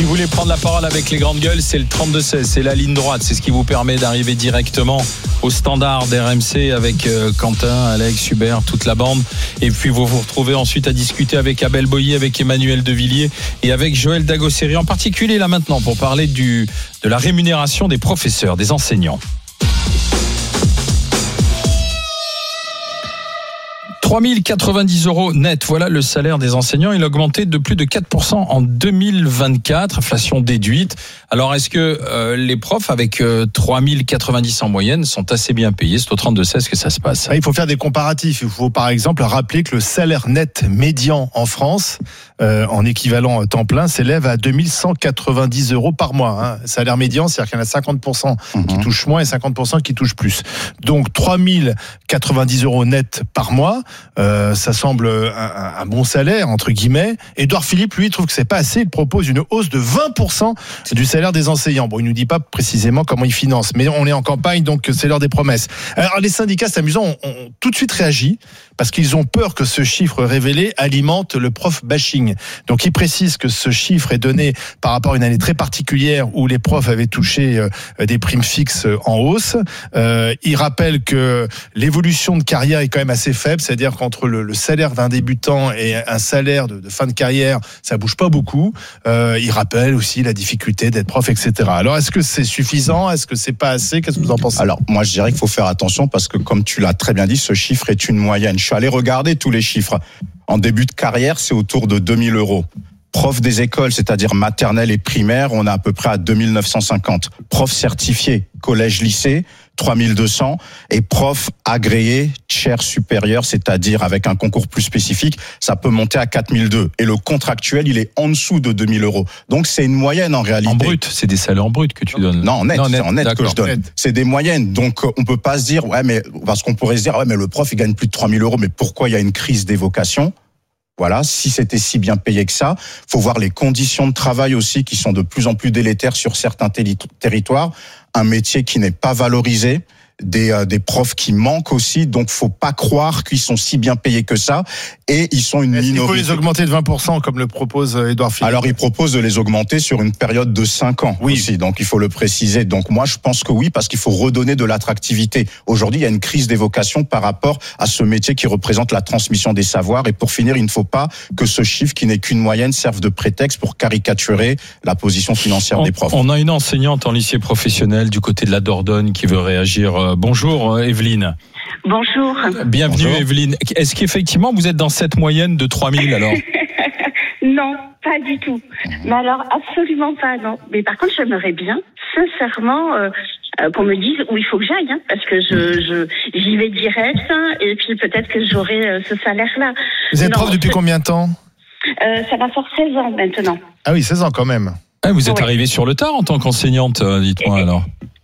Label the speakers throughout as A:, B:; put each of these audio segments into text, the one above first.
A: Si vous voulez prendre la parole avec les grandes gueules, c'est le 32-16, c'est la ligne droite. C'est ce qui vous permet d'arriver directement au standard d'RMC avec Quentin, Alex, Hubert, toute la bande. Et puis vous vous retrouvez ensuite à discuter avec Abel Boilly, avec Emmanuel Devilliers et avec Joël Dagosseri. En particulier là maintenant pour parler de la rémunération des professeurs, des enseignants. 3 090 € net, voilà le salaire des enseignants. Il a augmenté de plus de 4% en 2024, inflation déduite. Alors, est-ce que les profs avec 3 090 en moyenne sont assez bien payés? C'est au 32-16 que ça se passe.
B: Il faut faire des comparatifs. Il faut par exemple rappeler que le salaire net médian en France, en équivalent temps plein, s'élève à 2 190 € par mois. Salaire médian, c'est-à-dire qu'il y en a 50% qui touchent moins et 50% qui touchent plus. Donc 3 090 € net par mois. Ça semble un bon salaire entre guillemets. Édouard Philippe, lui, trouve que c'est pas assez. Il propose une hausse de 20% du salaire des enseignants. Bon, il nous dit pas précisément comment il finance, mais on est en campagne, donc c'est l'heure des promesses. Alors les syndicats, c'est amusant, ont tout de suite réagi parce qu'ils ont peur que ce chiffre révélé alimente le prof bashing. Donc ils précisent que ce chiffre est donné par rapport à une année très particulière où les profs avaient touché des primes fixes en hausse. Ils rappellent que l'évolution de carrière est quand même assez faible, c'est-à-dire qu'entre le salaire d'un débutant et un salaire de fin de carrière, ça bouge pas beaucoup. Ils rappellent aussi la difficulté d'être prof, etc. Alors est-ce que c'est suffisant? Est-ce que c'est pas assez? Qu'est-ce que vous en pensez?
C: Alors moi je dirais qu'il faut faire attention parce que comme tu l'as très bien dit, ce chiffre est une moyenne. Je suis allé regarder tous les chiffres. En début de carrière, c'est autour de 2 000 €. Prof des écoles, c'est-à-dire maternelle et primaire, on est à peu près à 2 950. Prof certifié, collège, lycée, 3 200. Et prof agréé, chaire supérieure, c'est-à-dire avec un concours plus spécifique, ça peut monter à 4 200. Et le contractuel, il est en dessous de 2 000 €. Donc c'est une moyenne en réalité.
A: En brut, c'est des salaires en brut que tu donnes.
C: Non, net, c'est en net que je donne.
B: Net.
C: C'est des moyennes. Donc on peut pas se dire, parce qu'on pourrait se dire, mais le prof, il gagne plus de 3 000 €, mais pourquoi il y a une crise des vocations? Voilà, si c'était si bien payé que ça, faut voir les conditions de travail aussi qui sont de plus en plus délétères sur certains territoires, un métier qui n'est pas valorisé, des profs qui manquent aussi, donc faut pas croire qu'ils sont si bien payés que ça, et ils sont une minorité.
B: Il faut les augmenter de 20% comme le propose Édouard Philippe.
C: Alors il propose de les augmenter sur une période de 5 ans aussi, donc il faut le préciser. Donc moi je pense que oui, parce qu'il faut redonner de l'attractivité. Aujourd'hui il y a une crise des vocations par rapport à ce métier qui représente la transmission des savoirs, et pour finir il ne faut pas que ce chiffre qui n'est qu'une moyenne serve de prétexte pour caricaturer la position financière des profs.
A: On a une enseignante en lycée professionnel du côté de la Dordogne qui veut réagir. Bonjour Evelyne.
D: Bonjour.
A: Bienvenue.
C: Bonjour.
A: Evelyne. Est-ce qu'effectivement vous êtes dans cette moyenne de 3 000 alors?
D: Non, pas du tout. Mais alors, absolument pas, non. Mais par contre, j'aimerais bien, sincèrement, qu'on me dise où il faut que j'aille, parce que j'y vais direct, et puis peut-être que j'aurai ce salaire-là.
B: Vous êtes prof depuis combien de temps?
D: Ça va faire 16 ans maintenant.
B: Ah oui, 16 ans quand même.
A: Vous êtes arrivée sur le tard en tant qu'enseignante, dites-moi alors.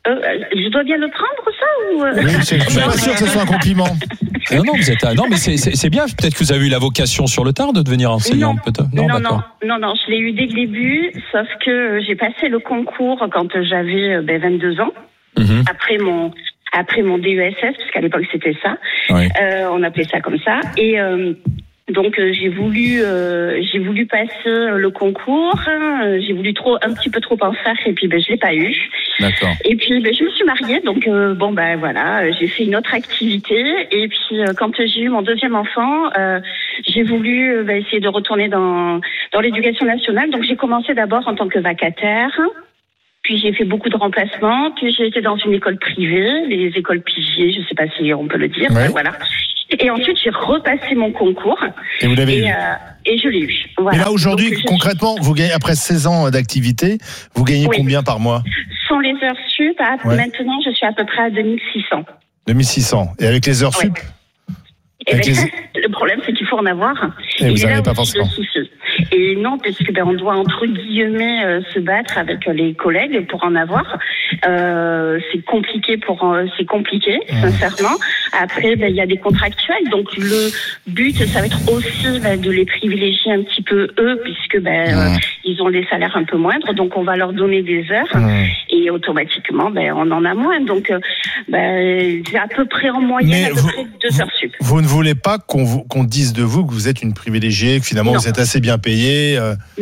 D: Je dois bien le prendre, ça, ou
B: Oui, je suis pas sûr que ce soit un compliment.
A: Non, vous êtes. Non, mais c'est bien. Peut-être que vous avez eu la vocation sur le tard de devenir enseignante, peut-être.
D: Non, je l'ai eu dès le début, sauf que j'ai passé le concours quand j'avais 22 ans, après mon DESS, parce qu'à l'époque c'était ça.
A: Oui.
D: On appelait ça comme ça, et donc j'ai voulu passer le concours. J'ai voulu un petit peu trop en faire, et puis je l'ai pas eu.
A: D'accord.
D: Et puis je me suis mariée, donc voilà, j'ai fait une autre activité. Et puis quand j'ai eu mon deuxième enfant, j'ai voulu essayer de retourner dans l'éducation nationale. Donc j'ai commencé d'abord en tant que vacataire. Puis j'ai fait beaucoup de remplacements. Puis j'ai été dans une école privée, les écoles Pigier, je sais pas si on peut le dire.
B: Ouais.
D: Voilà. Et ensuite, j'ai repassé mon concours.
B: Et vous l'avez eu.
D: Et je l'ai eu. Voilà.
B: Et là, aujourd'hui,
D: Donc,
B: concrètement, vous gagnez, après 16 ans d'activité, vous gagnez combien par mois?
D: Sans les heures sup, maintenant, je suis à peu près à 2600.
B: 2600. Et avec les heures sup?
D: Le problème, c'est qu'il faut en avoir.
B: Et vous n'en avez pas forcément.
D: Et non, puisque on doit entre guillemets se battre avec les collègues pour en avoir. C'est compliqué sincèrement. Après, il y a des contractuels, donc le but, ça va être aussi de les privilégier un petit peu eux, puisque ils ont des salaires un peu moindres, donc on va leur donner des heures et automatiquement, on en a moins. Donc, c'est à peu près en moyenne, à peu près 2 heures sup.
B: Vous ne voulez pas qu'on dise de vous que vous êtes une privilégiée, que finalement vous êtes assez bien payée?
D: Non.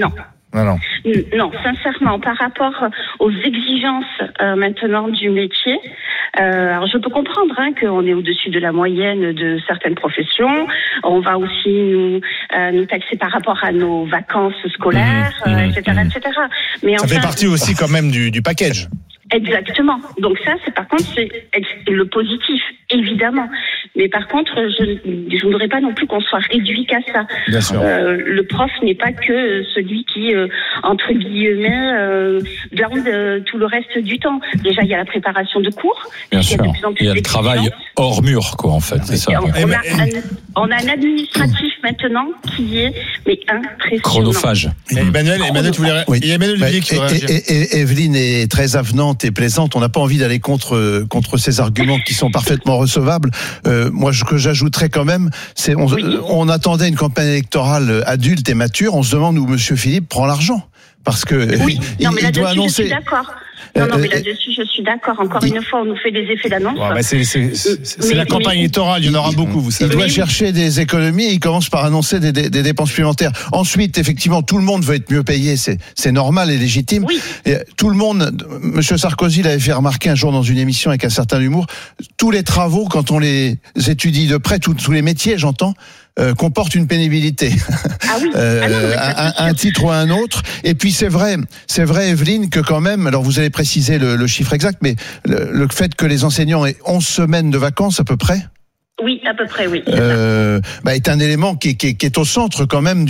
B: Non.
D: Non, sincèrement, par rapport aux exigences maintenant du métier, alors je peux comprendre qu'on est au-dessus de la moyenne de certaines professions. On va aussi nous taxer par rapport à nos vacances scolaires, etc. Mais
B: ça fait partie aussi quand même du package.
D: Exactement. Donc ça, par contre, c'est le positif, évidemment. Mais par contre, je ne voudrais pas non plus qu'on soit réduit qu'à ça.
B: Bien sûr.
D: Le prof n'est pas que celui qui, entre guillemets, blinde tout le reste du temps. Déjà, il y a la préparation de cours.
A: Bien sûr. Il y a le travail hors mur, quoi, en fait. C'est ça.
D: On a un administratif maintenant qui est impressionnant.
A: Chronophage.
B: Emmanuel, tu voulais...
E: Oui.
B: Il y a Emmanuel Olivier qui voudrait réagir.
E: Et Evelyne est très avenante et plaisante. On n'a pas envie d'aller contre ces arguments qui sont parfaitement recevables. Moi, ce que j'ajouterais quand même, c'est on attendait une campagne électorale adulte et mature. On se demande où Monsieur Philippe prend l'argent. Parce que il doit annoncer.
D: Je suis d'accord. Non, mais là-dessus, je suis d'accord. Encore une fois, on nous fait des effets d'annonce.
B: Ouais, c'est la campagne électorale, il y en aura beaucoup, vous savez.
E: Il doit chercher des économies, il commence par annoncer des dépenses supplémentaires. Ensuite, effectivement, tout le monde veut être mieux payé, c'est normal et légitime.
D: Oui.
E: Et tout le monde, Monsieur Sarkozy l'avait fait remarquer un jour dans une émission avec un certain humour, tous les travaux, quand on les étudie de près, tous les métiers, j'entends, comporte une pénibilité.
D: Ah oui.
E: Un titre ou un autre. Et puis c'est vrai, Evelyne, que quand même, alors vous allez préciser le chiffre exact, mais le fait que les enseignants aient 11 semaines de vacances à peu près.
D: Oui, à peu près, oui.
E: Est un élément qui est au centre quand même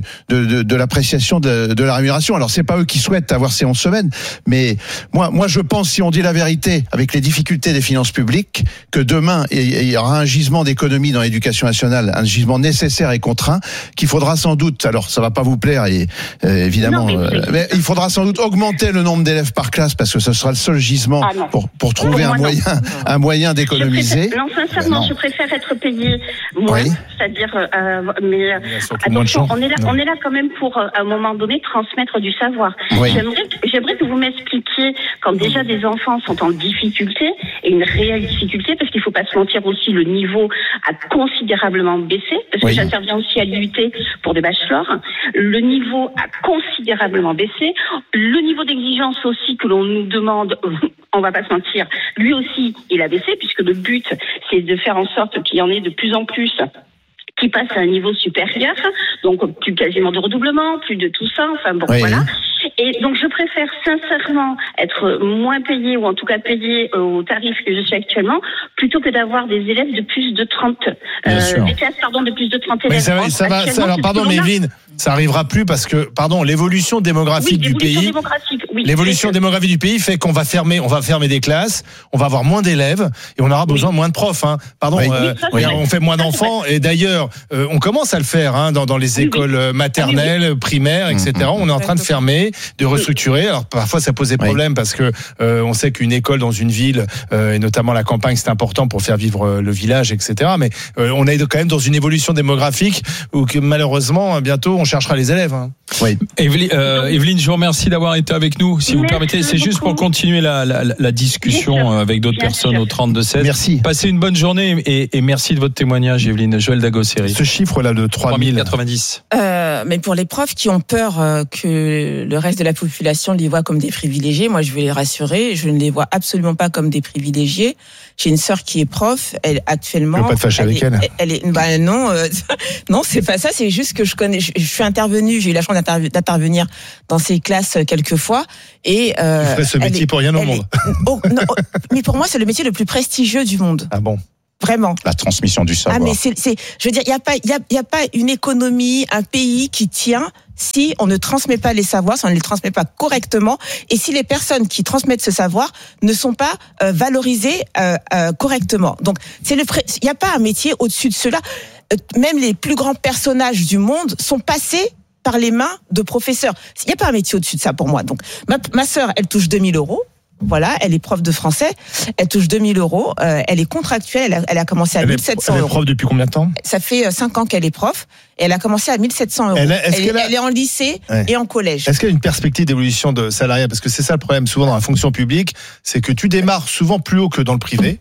E: de l'appréciation de la rémunération. Alors c'est pas eux qui souhaitent avoir ces 11 semaines, mais moi je pense, si on dit la vérité, avec les difficultés des finances publiques, que demain il y aura un gisement d'économie dans l'éducation nationale, un gisement nécessaire et contraint, qu'il faudra sans doute, alors ça va pas vous plaire évidemment, mais il faudra sans doute augmenter le nombre d'élèves par classe, parce que ce sera le seul gisement pour trouver un moyen d'économiser.
D: Sincèrement, je préfère être payé moins, c'est-à-dire, mais attention, on est là quand même pour, à un moment donné, transmettre du savoir. Oui. J'aimerais que vous m'expliquiez, quand déjà des enfants sont en difficulté, et une réelle difficulté, parce qu'il faut pas se mentir aussi, le niveau a considérablement baissé, parce que j'interviens aussi à l'IUT pour des bachelors, le niveau a considérablement baissé, le niveau d'exigence aussi que l'on nous demande, on va pas se mentir, lui aussi, il a baissé, puisque le but, c'est de faire en sorte qu'il y en ait de plus en plus qui passent à un niveau supérieur, donc plus quasiment de redoublement, plus de tout ça, enfin bon, voilà. Et donc je préfère sincèrement être moins payé, ou en tout cas payé au tarif que je suis actuellement, plutôt que d'avoir des élèves de plus de 30, des classes, de plus de 30 élèves.
B: Mais ça va, alors pardon, mais Evelyne, ça arrivera plus parce que, l'évolution démographique du pays, l'évolution démographique du pays fait qu'on va fermer des classes, on va avoir moins d'élèves et on aura besoin moins de profs, hein. On fait moins d'enfants, et d'ailleurs, on commence à le faire, dans les écoles maternelles, primaires, etc. On est en train de fermer, de restructurer. Alors parfois ça pose des problèmes parce que on sait qu'une école dans une ville, et notamment la campagne, c'est important pour faire vivre le village, etc. Mais on est quand même dans une évolution démographique où malheureusement bientôt on cherchera les élèves.
A: Oui. Evelyne, je vous remercie d'avoir été avec nous. Si vous permettez, c'est juste pour continuer la discussion avec d'autres personnes au 32-16.
E: Merci.
A: Passez une bonne journée et merci de votre témoignage, Evelyne. Joël Dagosseri.
B: Ce chiffre-là de
A: 3090.
F: Mais pour les profs qui ont peur que le reste de la population les voit comme des privilégiés, moi je vais les rassurer, je ne les vois absolument pas comme des privilégiés. J'ai une sœur qui est prof, elle actuellement.
B: Tu veux pas te fâcher avec elle?
F: Non, c'est pas ça, c'est juste que je suis intervenue, j'ai eu la chance d'intervenir dans ces classes quelques fois, et
B: tu ferais ce métier pour rien au monde.
F: Mais pour moi, c'est le métier le plus prestigieux du monde.
B: Ah bon?
F: Vraiment.
C: La transmission du savoir.
F: Ah, mais je veux dire, il y a pas une économie, un pays qui tient si on ne transmet pas les savoirs, si on ne les transmet pas correctement, et si les personnes qui transmettent ce savoir ne sont pas valorisées correctement. Donc, il n'y a pas un métier au-dessus de cela. Même les plus grands personnages du monde sont passés par les mains de professeurs. Il n'y a pas un métier au-dessus de ça pour moi. Donc, ma sœur, elle touche 2 000 €. Voilà, elle est prof de français, elle touche 2 000 €, elle est contractuelle, elle a commencé à 1 700 €.
B: Elle est prof depuis combien de temps?
F: Ça fait 5 ans qu'elle est prof, et elle a commencé à 1 700 €. Elle est en lycée et en collège.
B: Est-ce qu'il y a une perspective d'évolution de salariat? Parce que c'est ça le problème souvent dans la fonction publique, c'est que tu démarres souvent plus haut que dans le privé.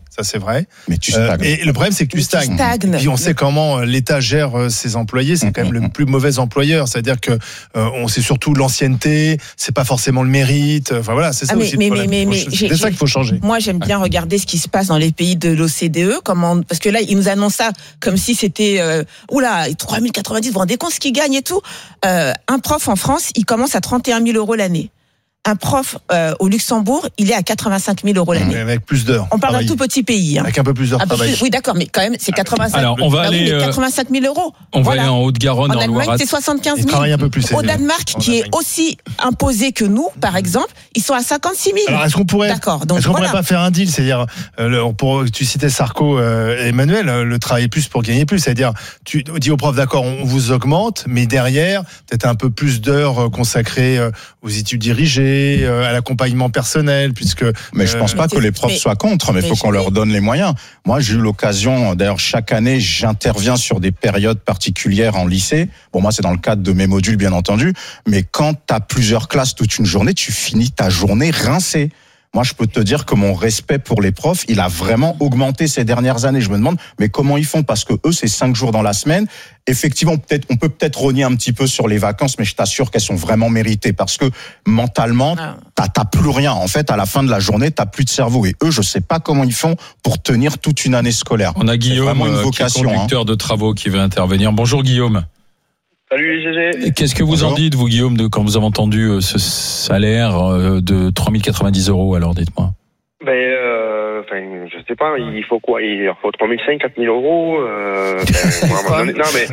B: ça c'est vrai.
C: Mais tu stagnes.
B: Et le problème, c'est que tu stagnes. Puis on sait comment l'État gère ses employés. C'est quand même le plus mauvais employeur. C'est-à-dire que on sait surtout l'ancienneté. C'est pas forcément le mérite. Enfin voilà, c'est ça aussi le problème. C'est ça qu'il faut changer.
F: Moi, j'aime bien regarder ce qui se passe dans les pays de l'OCDE. Parce que là, ils nous annoncent ça comme si c'était 3090. Vous vous rendez compte ce qu'ils gagnent et tout. Un prof en France, il commence à 31 000 euros l'année. Un prof au Luxembourg, il est à 85 000 euros l'année.
B: Avec plus d'heures.
F: On parle d'un tout petit pays.
B: Avec un peu plus d'heures de travail.
F: Oui, d'accord, mais quand même, c'est 85 000.
A: Alors, on va aller,
F: 85 000 euros.
A: On va aller en Haute-Garonne,
F: en
A: Loire.
F: C'est 75 000.
B: Ils travaillent un peu plus.
F: Au Danemark, qui est aussi imposé que nous, par exemple, ils sont à 56 000.
B: Alors, est-ce qu'on pourrait pas faire un deal? C'est-à-dire, tu citais Sarko et Emmanuel, le travailler plus pour gagner plus. C'est-à-dire, tu dis aux profs, d'accord, on vous augmente, mais derrière, peut-être un peu plus d'heures consacrées aux études dirigées, à l'accompagnement personnel, puisque.
C: Mais je pense pas que les profs soient contre, mais il faut qu'on leur donne les moyens. Moi, j'ai eu l'occasion, d'ailleurs, chaque année, j'interviens sur des périodes particulières en lycée. Bon, moi, c'est dans le cadre de mes modules, bien entendu. Mais quand t'as plusieurs classes toute une journée, tu finis ta journée rincée. Moi, je peux te dire que mon respect pour les profs, il a vraiment augmenté ces dernières années. Je me demande, mais comment ils font? Parce que eux, c'est 5 jours dans la semaine. Effectivement, on peut peut-être rogner un petit peu sur les vacances, mais je t'assure qu'elles sont vraiment méritées parce que mentalement, t'as plus rien. En fait, à la fin de la journée, t'as plus de cerveau. Et eux, je sais pas comment ils font pour tenir toute une année scolaire.
A: On a Guillaume, qui est conducteur de travaux, qui veut intervenir. Bonjour Guillaume.
G: Salut GG.
A: Qu'est-ce que vous en dites, vous Guillaume, quand vous avez entendu ce salaire de 3090 euros, alors dites-moi.
G: Je sais pas, il faut quoi? Il leur faut 3500, 4000 euros. Non mais,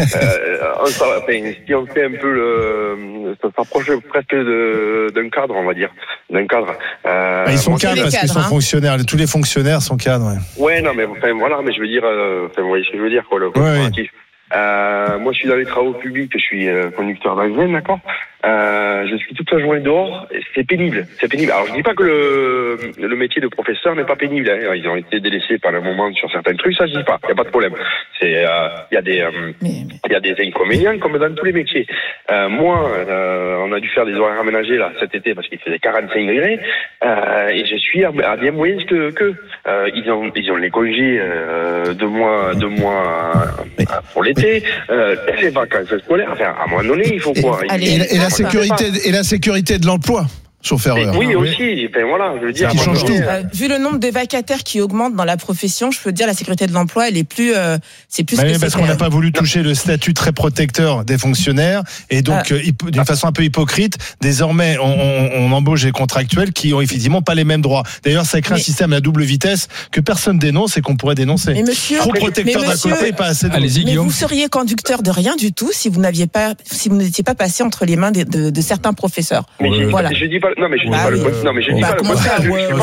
G: si on fait un peu ça s'approche presque d'un cadre, on va dire, d'un cadre.
B: Ils sont cadres parce qu'ils sont fonctionnaires. Tous les fonctionnaires sont cadres.
G: Ouais, non mais voilà, mais je veux dire, vous voyez ce que je veux dire, quoi, le comparatif. Moi, je suis dans les travaux publics, je suis conducteur d'engin, d'accord. Je suis toute la journée dehors, c'est pénible. Alors, je dis pas que le métier de professeur n'est pas pénible. Hein. Ils ont été délaissés par le moment sur certains trucs, ça je dis pas. Il y a pas de problème. Il y a des inconvénients comme dans tous les métiers. Moi, on a dû faire des horaires aménagés là cet été parce qu'il faisait 45 degrés et je suis à bien moins que ils ont les congés 2 mois pour l'été, les vacances scolaires. Enfin, à un moment donné, il faut quoi?
E: Et la sécurité de l'emploi. Sauf erreur.
G: Oui, aussi. Ben voilà, je veux dire.
E: Qui change tout.
F: Vu le nombre de vacataires qui augmente dans la profession, je peux dire la sécurité de l'emploi, elle est plus, c'est plus.
B: Mais parce qu'on n'a pas voulu toucher le statut très protecteur des fonctionnaires et donc d'une façon un peu hypocrite, désormais on embauche des contractuels qui ont effectivement pas les mêmes droits. D'ailleurs, ça crée un système à double vitesse que personne dénonce et qu'on pourrait dénoncer.
F: Mais monsieur,
B: trop protecteur d'un côté et pas assez de.
A: Allez-y, Guillaume.
F: Vous seriez conducteur de rien du tout si vous n'étiez pas passé entre les mains de certains professeurs.
G: Mais
F: voilà.
G: Je dis pas. Non, mais je dis pas le contraire. Non, mais je dis pas le contraire.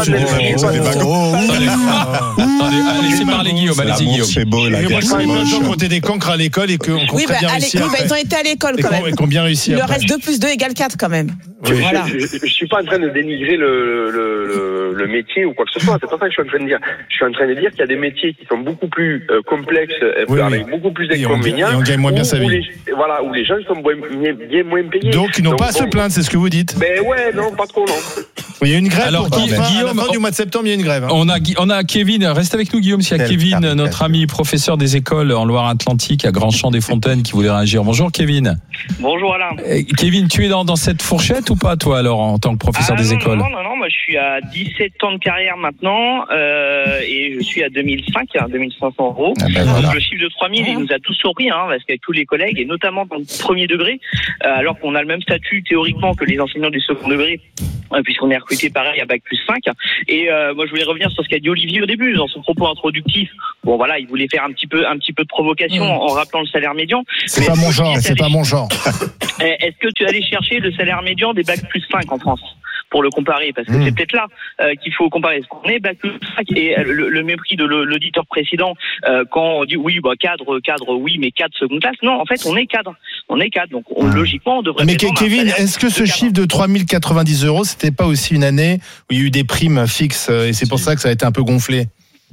A: Allez, laissez parler Guillaume. Allez-y, Guillaume.
C: C'est beau, la
B: Moi, je connais plein de gens qui ont été des cancres à l'école et qui ont très bien réussi.
F: Ils ont été à l'école quand même.
B: Et qui ont bien réussi.
F: Le reste 2 + 2 = 4 quand même.
G: Voilà. Je suis pas en train de dénigrer le métier ou quoi que ce soit. C'est pas ça que je suis en train de dire. Je suis en train de dire qu'il y a des métiers qui sont beaucoup plus complexes, avec beaucoup plus d'inconvénients.
B: Et on gagne moins bien sa vie.
G: Où les gens sont bien moins payés.
B: Donc ils n'ont pas à se plaindre, c'est ce que vous dites.
G: Ben ouais, non, pas trop, non.
B: Il y a une grève.
A: Alors,
B: Guillaume, à la fin du mois de septembre, il y a une grève.
A: On a Kevin, reste avec nous Guillaume, s'il y a Kevin, notre ami professeur des écoles en Loire-Atlantique à Grand-Champ-des-Fontaines qui voulait réagir. Bonjour Kevin.
H: Bonjour Alain.
A: Kevin, tu es dans cette fourchette ou pas toi alors en tant que professeur des écoles?
H: Non, moi je suis à 17 ans de carrière maintenant et je suis à 2500 euros.
C: Voilà.
H: Donc le chiffre de 3000 il nous a tous surpris parce qu'avec tous les collègues et notamment dans le premier degré, alors qu'on a le même statut théoriquement que les enseignants du second degré, puisqu'on est recruté pareil à Bac+5. Et moi je voulais revenir sur ce qu'a dit Olivier au début dans son propos introductif. Bon voilà, il voulait faire un petit peu de provocation en rappelant le salaire médian.
B: C'est pas mon genre.
H: Est-ce que tu allais chercher le salaire médian des Bac+5 en France pour le comparer, parce que c'est peut-être là qu'il faut comparer. Est-ce qu'on est Bac+5 et le mépris de l'auditeur précédent quand on dit oui, cadre, oui, mais cadre seconde classe. Non, en fait, on est cadre. Donc logiquement, on devrait.
B: Mais Kevin, est-ce que ce chiffre de 3090 euros, c'était pas aussi une année où il y a eu des primes fixes et c'est pour ça que ça a été un peu gonflé?
H: Alors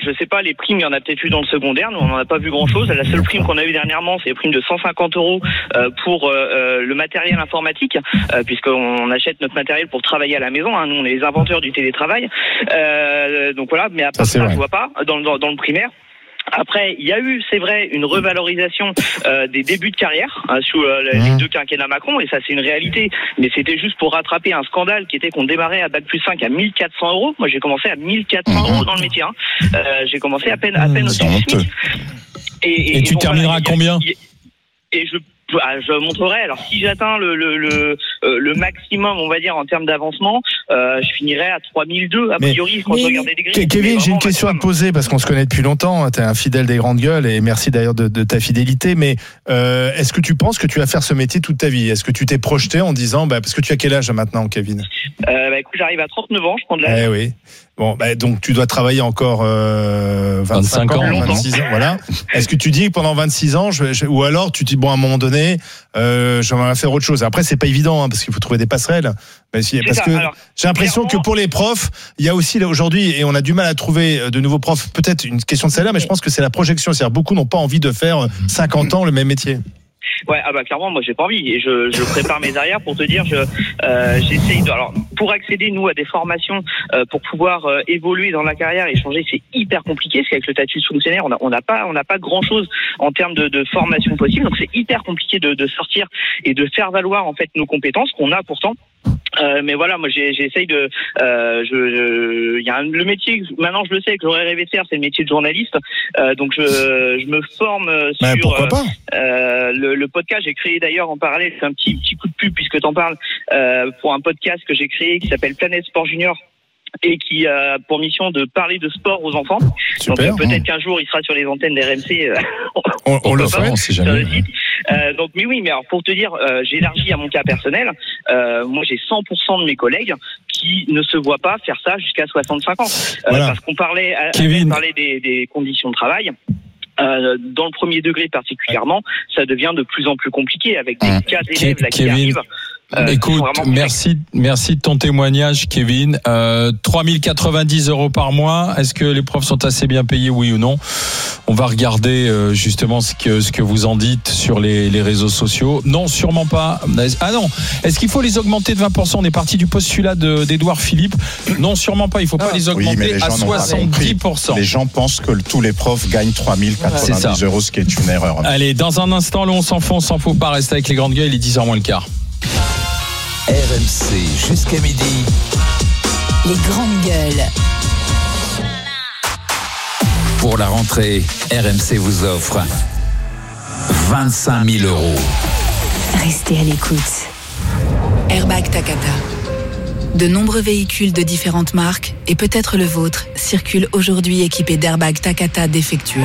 H: je sais pas, les primes, il y en a peut-être eu dans le secondaire. Nous, on n'en a pas vu grand-chose. La seule prime qu'on a eue dernièrement, c'est les primes de 150 € pour le matériel informatique, puisqu'on achète notre matériel pour travailler à la maison. Nous, on est les inventeurs du télétravail. Donc voilà, mais à part ça, je vois pas dans le primaire. Après, il y a eu, c'est vrai, une revalorisation des débuts de carrière sous les 2 quinquennats Macron, et ça c'est une réalité. Mais c'était juste pour rattraper un scandale qui était qu'on démarrait à Bac+5 à 1 400 €. Moi, j'ai commencé à 1 400 € dans le métier. J'ai commencé à peine au-dessus du SMIC. Et
A: tu termineras à combien ?
H: Et je montrerai. Alors, si j'atteins le maximum, on va dire, en termes d'avancement, je finirai à 3002 a priori quand je regardais les grilles.
B: Kevin, j'ai une question à te poser parce qu'on se connaît depuis longtemps. T'es un fidèle des grandes gueules et merci d'ailleurs de ta fidélité. Mais est-ce que tu penses que tu vas faire ce métier toute ta vie ? Est-ce que tu t'es projeté en disant, parce que tu as quel âge maintenant, Kevin ?
H: Écoute, j'arrive à 39 ans, je prends de l'âge.
B: Eh oui. Bon, donc tu dois travailler encore 25 ans, 26 ans, voilà. Est-ce que tu dis que pendant 26 ans, ou alors tu dis à un moment donné, je vais faire autre chose. Après, c'est pas évident parce qu'il faut trouver des passerelles. Mais parce que j'ai l'impression que pour les profs, il y a aussi là aujourd'hui, et on a du mal à trouver de nouveaux profs. Peut-être une question de salaire, mais je pense que c'est la projection. C'est-à-dire beaucoup n'ont pas envie de faire 50 ans le même métier.
H: Ouais, clairement, moi j'ai pas envie et je prépare mes arrières pour te dire, j'essaye de. Alors, pour accéder nous à des formations, pour pouvoir évoluer dans la carrière et changer, c'est hyper compliqué. Parce qu'avec le statut de fonctionnaire, on n'a pas grand chose en termes de formation possible. Donc c'est hyper compliqué de sortir et de faire valoir en fait nos compétences qu'on a pourtant. Mais voilà, moi j'essaye de. Il y a le métier. Maintenant, je le sais que j'aurais rêvé de faire, c'est le métier de journaliste. Donc je me forme sur.
B: Pourquoi pas
H: le podcast. J'ai créé d'ailleurs en parallèle, c'est un petit coup de pub puisque t'en parles, pour un podcast que j'ai créé qui s'appelle Planète Sport Junior. Et qui a pour mission de parler de sport aux enfants.
B: Super.
H: Donc peut-être qu'un jour il sera sur les antennes d'RMC.
B: On le fait, si jamais.
H: Donc mais alors pour te dire, j'élargis à mon cas personnel. Moi j'ai 100% de mes collègues qui ne se voient pas faire ça jusqu'à 65 ans.
B: Voilà.
H: Parce qu'on parlait des conditions de travail. Dans le premier degré particulièrement, ça devient de plus en plus compliqué avec des cas d'élèves qui arrivent.
A: Écoute, merci de ton témoignage, Kevin. 3090 € par mois. Est-ce que les profs sont assez bien payés, oui ou non? On va regarder justement ce que vous en dites sur les réseaux sociaux. Non, sûrement pas. Ah non. Est-ce qu'il faut les augmenter de 20%? On est parti du postulat d'Edouard Philippe. Non, sûrement pas. Il faut pas les augmenter à 70%.
C: Les gens pensent que tous les profs gagnent 3090 €, ce qui est une erreur.
A: Allez, dans un instant, on s'en fout, on s'en fout pas. Restez avec les grandes gueules. Il est 10h moins le quart.
I: RMC jusqu'à midi.
J: Les grandes gueules.
I: Pour la rentrée, RMC vous offre 25 000 €.
J: Restez à l'écoute.
K: Airbag Takata. De nombreux véhicules de différentes marques, et peut-être le vôtre, circulent aujourd'hui équipés d'airbags Takata défectueux.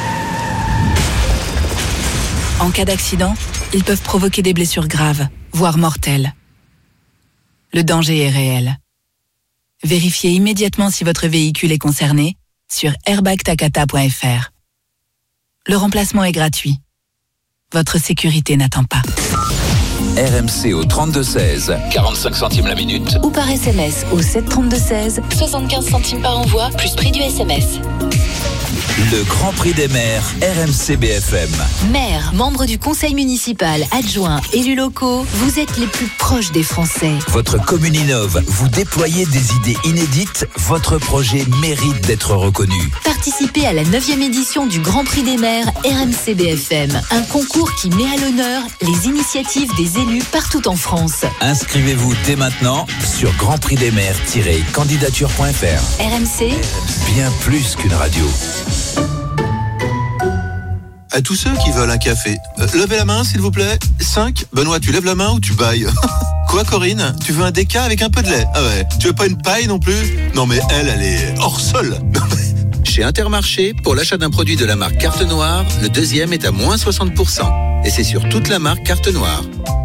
K: En cas d'accident, ils peuvent provoquer des blessures graves, voire mortelles. Le danger est réel. Vérifiez immédiatement si votre véhicule est concerné sur airbagtakata.fr. Le remplacement est gratuit. Votre sécurité n'attend pas.
I: RMC au 32-16, 45 centimes la minute.
J: Ou par SMS au 732-16, 75 centimes par envoi, plus prix du SMS.
I: Le Grand Prix des maires, RMC BFM.
J: Maire, membre du conseil municipal, adjoint, élus locaux, vous êtes les plus proches des Français.
I: Votre commune innove, vous déployez des idées inédites, votre projet mérite d'être reconnu.
J: Participez à la 9e édition du Grand Prix des maires RMC BFM, un concours qui met à l'honneur les initiatives des élus partout en France.
I: Inscrivez-vous dès maintenant sur grandprixdesmaires-candidature.fr.
J: RMC,
I: bien plus qu'une radio.
L: À tous ceux qui veulent un café, levez la main s'il vous plaît. 5. Benoît, tu lèves la main ou tu bailles? Quoi Corinne? Tu veux un déca avec un peu de lait? Ah ouais. Tu veux pas une paille non plus? Non mais elle est hors sol.
M: Chez Intermarché, pour l'achat d'un produit de la marque Carte Noire, le deuxième est à moins 60%. Et c'est sur toute la marque Carte Noire.